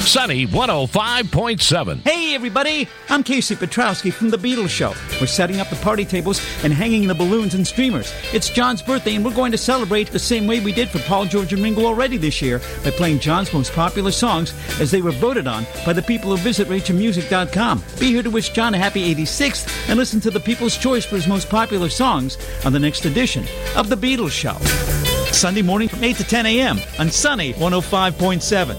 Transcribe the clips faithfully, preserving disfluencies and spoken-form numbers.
Sunny one oh five point seven. Hey, everybody. I'm Casey Petrowski from The Beatles Show. We're setting up the party tables and hanging the balloons and streamers. It's John's birthday, and we're going to celebrate the same way we did for Paul, George, and Ringo already this year by playing John's most popular songs as they were voted on by the people who visit Rachel Music dot com. Be here to wish John a happy eighty-sixth and listen to the People's Choice for his most popular songs on the next edition of The Beatles Show. Sunday morning from eight to ten a.m. on Sunny one oh five point seven.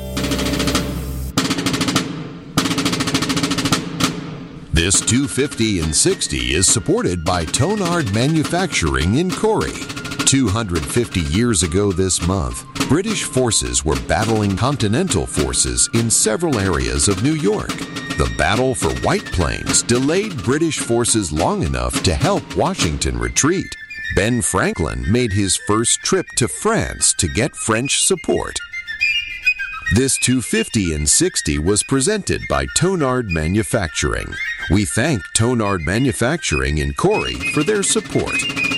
This two fifty and sixty is supported by Tonard Manufacturing in Corey. two hundred fifty years ago this month, British forces were battling Continental forces in several areas of New York. The battle for White Plains delayed British forces long enough to help Washington retreat. Ben Franklin made his first trip to France to get French support. This two fifty and sixty was presented by Tonard Manufacturing. We thank Tonard Manufacturing in Corey for their support.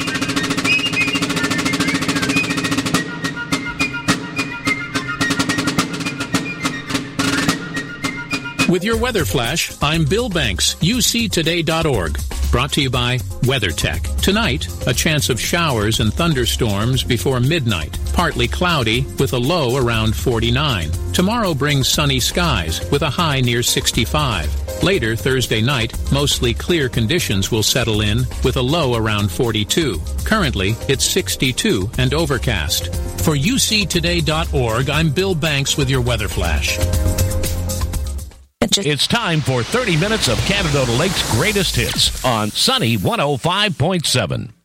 With your weather flash, I'm Bill Banks, U C today dot org. Brought to you by WeatherTech. Tonight, a chance of showers and thunderstorms before midnight. Partly cloudy with a low around forty-nine. Tomorrow brings sunny skies with a high near sixty-five. Later, Thursday night, mostly clear conditions will settle in with a low around forty-two. Currently, it's sixty-two and overcast. For U C today dot org, I'm Bill Banks with your weather flash. It's time for thirty minutes of Canada Lake's greatest hits on Sunny one oh five point seven.